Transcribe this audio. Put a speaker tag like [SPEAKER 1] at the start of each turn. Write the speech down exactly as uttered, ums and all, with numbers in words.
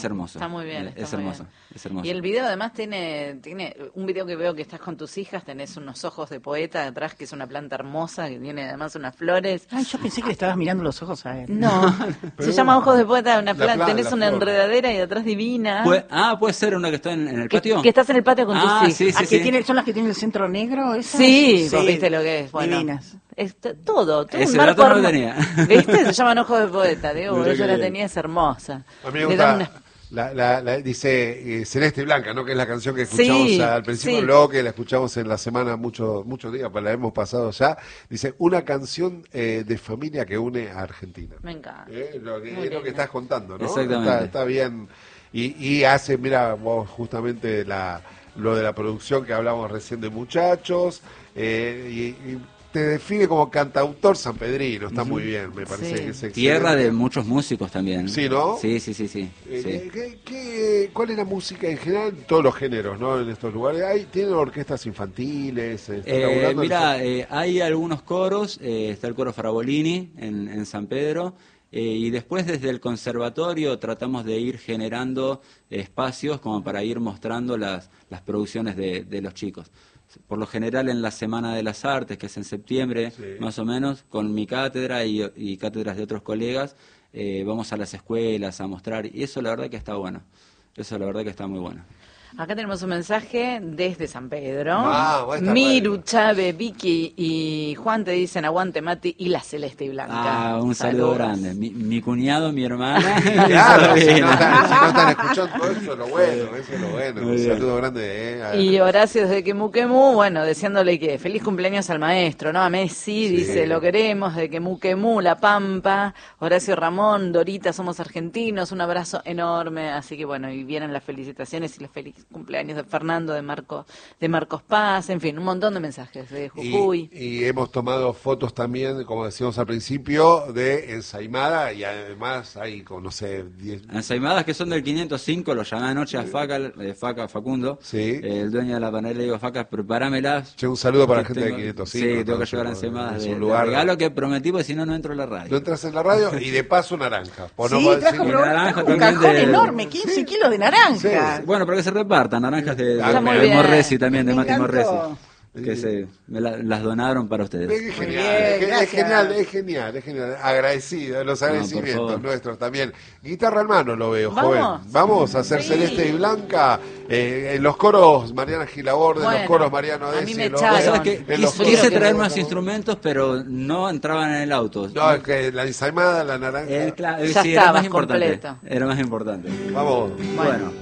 [SPEAKER 1] Es hermoso.
[SPEAKER 2] Está muy bien. Está
[SPEAKER 1] es
[SPEAKER 2] muy
[SPEAKER 1] hermoso,
[SPEAKER 2] bien.
[SPEAKER 1] es hermoso.
[SPEAKER 2] Y el video además tiene, tiene un video que veo que estás con tus hijas, tenés unos ojos de poeta detrás, que es una planta hermosa, que tiene además unas flores.
[SPEAKER 3] Ay, yo pensé que le estabas mirando los ojos a él.
[SPEAKER 2] No, se llama Ojos de Poeta, una planta,
[SPEAKER 4] planta,
[SPEAKER 2] tenés
[SPEAKER 4] la
[SPEAKER 2] una
[SPEAKER 4] flor.
[SPEAKER 2] enredadera y detrás divina.
[SPEAKER 1] Puede- ah, puede ser una que está en, en el
[SPEAKER 2] que,
[SPEAKER 1] patio.
[SPEAKER 2] que estás en el patio con
[SPEAKER 1] Ah,
[SPEAKER 2] tus hijas.
[SPEAKER 1] sí,
[SPEAKER 3] Ah, que tiene, ¿son las que tienen el centro negro? ¿Esas?
[SPEAKER 2] Sí, vos viste lo que es. Bueno,
[SPEAKER 3] Divinas.
[SPEAKER 2] es t- todo, todo
[SPEAKER 1] Ese
[SPEAKER 2] un marco
[SPEAKER 1] dato no lo
[SPEAKER 2] hermo-
[SPEAKER 1] tenía.
[SPEAKER 2] ¿Viste? Se llaman Ojos de Poeta. Digo,
[SPEAKER 4] Mirá
[SPEAKER 2] yo
[SPEAKER 4] qué
[SPEAKER 2] la
[SPEAKER 4] bien.
[SPEAKER 2] tenía, es hermosa.
[SPEAKER 4] A mí me
[SPEAKER 2] Le dan
[SPEAKER 4] gusta,
[SPEAKER 2] una-
[SPEAKER 4] la, la, la- dice eh, Celeste Blanca, ¿no? Que es la canción que escuchamos
[SPEAKER 2] Sí,
[SPEAKER 4] al principio
[SPEAKER 2] sí.
[SPEAKER 4] del bloque, la escuchamos en la semana muchos muchos días, pues la hemos pasado ya. Dice, una canción eh, de familia que une a Argentina.
[SPEAKER 2] Me encanta.
[SPEAKER 4] Eh, lo que,
[SPEAKER 2] Muy
[SPEAKER 4] es lo que
[SPEAKER 2] lindo.
[SPEAKER 4] estás contando, ¿no?
[SPEAKER 1] Exactamente.
[SPEAKER 4] Está, está bien. Y, y hace, mira, vos justamente la, lo de la producción que hablamos recién de Muchachos, eh, y, y te define como cantautor sanpedrino, está muy bien, me parece
[SPEAKER 2] Sí.
[SPEAKER 4] que es excelente.
[SPEAKER 1] Tierra de muchos músicos también.
[SPEAKER 4] Sí, ¿no?
[SPEAKER 1] Sí, sí, sí, sí.
[SPEAKER 4] Eh,
[SPEAKER 1] sí.
[SPEAKER 4] ¿qué- qué- ¿Cuál es la música en general? Todos los géneros, ¿no? En estos lugares. ¿Hay, ¿Tienen orquestas infantiles? ¿Están
[SPEAKER 1] Eh,
[SPEAKER 4] laburando?
[SPEAKER 1] mira, eh, hay algunos coros, eh, está el coro Farabolini en, en San Pedro, eh, y después desde el conservatorio tratamos de ir generando espacios como para ir mostrando las, las producciones de, de los chicos. Por lo general en la Semana de las Artes, que es en septiembre,
[SPEAKER 4] Sí.
[SPEAKER 1] más o menos, con mi cátedra y, y cátedras de otros colegas, eh, vamos a las escuelas a mostrar, y eso la verdad que está bueno, eso la verdad que está muy bueno.
[SPEAKER 2] Acá tenemos un mensaje desde San Pedro.
[SPEAKER 4] Ah, bueno, está
[SPEAKER 2] Miru,
[SPEAKER 4] bueno.
[SPEAKER 2] Chávez, Vicky y Juan te dicen aguante Mati y la Celeste y Blanca.
[SPEAKER 1] Ah, un saludo
[SPEAKER 2] Saludos.
[SPEAKER 1] grande. Mi, mi cuñado, mi hermana.
[SPEAKER 4] Claro, si
[SPEAKER 1] Sobrina.
[SPEAKER 4] no, están, si no están escuchando todo eso es lo bueno, eso es lo bueno.
[SPEAKER 1] Muy
[SPEAKER 4] Un
[SPEAKER 1] bien.
[SPEAKER 4] saludo grande. Eh, a-
[SPEAKER 2] Y Horacio desde Quemú Quemú, bueno, deseándole que feliz cumpleaños al maestro, ¿no? A Messi,
[SPEAKER 4] Sí.
[SPEAKER 2] dice, lo queremos, de Quemú Quemú, La Pampa, Horacio Ramón, Dorita, somos argentinos, un abrazo enorme, así que bueno, y vienen las felicitaciones y los feliz cumpleaños de Fernando, de Marco, de Marcos Paz, en fin, un montón de mensajes de Jujuy.
[SPEAKER 4] Y, y hemos tomado fotos también, como decíamos al principio, de ensaimada y además hay, como, no sé, diez...
[SPEAKER 1] Ensaimadas que son del quinientos cinco, lo llamé anoche a Faca, eh, Faca Facundo,
[SPEAKER 4] Sí.
[SPEAKER 1] eh, el dueño de la panadería, le digo, Faca, preparámelas.
[SPEAKER 4] Che, un saludo para la
[SPEAKER 1] que
[SPEAKER 4] gente de
[SPEAKER 1] tengo-
[SPEAKER 4] quinientos cinco.
[SPEAKER 1] Sí, tengo que
[SPEAKER 4] entonces,
[SPEAKER 1] llevar
[SPEAKER 4] bueno,
[SPEAKER 1] ensaimadas
[SPEAKER 4] es
[SPEAKER 1] de,
[SPEAKER 4] un
[SPEAKER 1] de
[SPEAKER 4] lugar.
[SPEAKER 1] regalo que prometí, porque si no, no entro a la radio.
[SPEAKER 4] No entras en la radio y de paso naranja. O no
[SPEAKER 3] Sí,
[SPEAKER 4] podés-
[SPEAKER 3] trajo,
[SPEAKER 4] sí,
[SPEAKER 3] Roberto,
[SPEAKER 1] naranja
[SPEAKER 3] trajo un
[SPEAKER 1] también
[SPEAKER 3] cajón
[SPEAKER 1] de-
[SPEAKER 3] enorme, quince kilos de naranja.
[SPEAKER 4] Sí.
[SPEAKER 1] Bueno, para que se repartan, naranjas de, de,
[SPEAKER 4] Está
[SPEAKER 2] muy
[SPEAKER 1] de
[SPEAKER 2] bien.
[SPEAKER 1] Morresi también, de
[SPEAKER 3] Me
[SPEAKER 1] Mati
[SPEAKER 3] encantó.
[SPEAKER 1] Morresi, que se, me la- las donaron para ustedes.
[SPEAKER 4] Es genial,
[SPEAKER 3] bien,
[SPEAKER 4] es, es
[SPEAKER 3] gracias.
[SPEAKER 4] genial, es genial, es genial. Agradecido, los
[SPEAKER 1] por
[SPEAKER 4] agradecimientos
[SPEAKER 1] favor.
[SPEAKER 4] nuestros también. Guitarra en mano lo veo,
[SPEAKER 2] Vamos.
[SPEAKER 4] joven. Vamos a hacer
[SPEAKER 2] Sí.
[SPEAKER 4] Celeste y Blanca. Eh, en los coros Mariana Gilaborde, en
[SPEAKER 2] Bueno,
[SPEAKER 4] los coros Mariano
[SPEAKER 2] a mí
[SPEAKER 4] Desi.
[SPEAKER 2] me
[SPEAKER 4] en los-
[SPEAKER 2] echaron.
[SPEAKER 1] ¿Sabes qué?
[SPEAKER 4] en los
[SPEAKER 1] Quise,
[SPEAKER 4] coros-
[SPEAKER 1] quise
[SPEAKER 2] que
[SPEAKER 1] traer
[SPEAKER 2] no-
[SPEAKER 1] más instrumentos, pero no entraban en el auto.
[SPEAKER 4] No, es que la ensaimada, la naranja.
[SPEAKER 1] El cla-
[SPEAKER 2] Ya
[SPEAKER 1] sí, era
[SPEAKER 2] estabas
[SPEAKER 1] más importante.
[SPEAKER 2] completo.
[SPEAKER 1] Era más importante.
[SPEAKER 4] Vamos.
[SPEAKER 1] Bueno.